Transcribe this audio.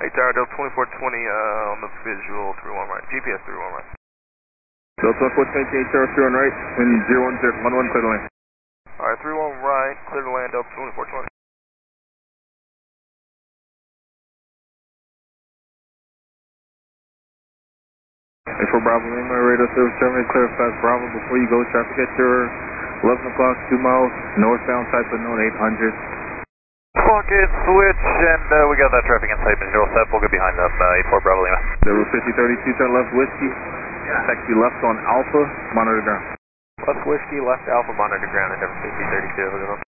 Hey, Tower Delta 2420 on the visual 31 right. GPS 31 right. Delta 2420 HR 31 right, and 01011 clear to land. Alright, 31 right, clear to land Delta 2420. A4 Bravo Lima, radar service terminal, clear fast Bravo before you go. Traffic at your 11 o'clock, 2 miles, northbound, type unknown 800. Clock in, switch, and we got that traffic in sight, visual set, we'll get behind them, 84 Bravo Lima. Level 5032, turn left whiskey, taxi left on Alpha, monitor ground. Left whiskey, left alpha, monitor ground, and 5032, we're going